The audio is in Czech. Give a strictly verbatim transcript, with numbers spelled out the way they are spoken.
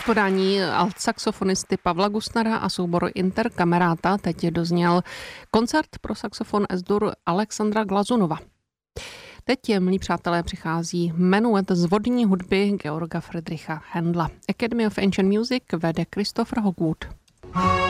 V podání altsaxofonisty Pavla Gusnara a souboru Intercamerata teď dozněl koncert pro saxofon S-dur Alexandra Glazunova. Teď, milí přátelé, přichází menuet z vodní hudby Georga Friedricha Händla. Academy of Ancient Music vede Christopher Hogwood.